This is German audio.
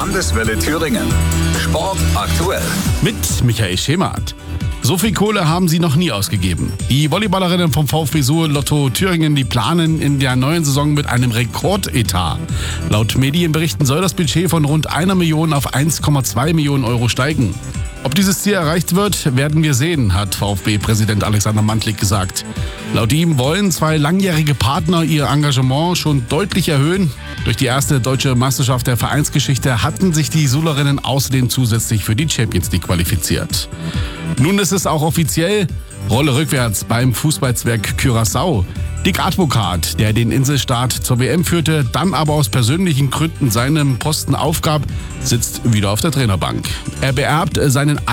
Landeswelle Thüringen. Sport aktuell. Mit Michael Schemert. So viel Kohle haben sie noch nie ausgegeben. Die Volleyballerinnen vom VfB Suhl Lotto Thüringen, die planen in der neuen Saison mit einem Rekordetat. Laut Medienberichten soll das Budget von rund 1 Million auf 1,2 Millionen Euro steigen. Ob dieses Ziel erreicht wird, werden wir sehen, hat VfB-Präsident Alexander Mantlik gesagt. Laut ihm wollen 2 langjährige Partner ihr Engagement schon deutlich erhöhen. Durch die erste deutsche Meisterschaft der Vereinsgeschichte hatten sich die Suhlerinnen außerdem zusätzlich für die Champions League qualifiziert. Nun ist es auch offiziell: Rolle rückwärts beim Fußballzwerg Curaçao. Dick Advokat, der den Inselstaat zur WM führte, dann aber aus persönlichen Gründen seinen Posten aufgab, sitzt wieder auf der Trainerbank. Er beerbt seinen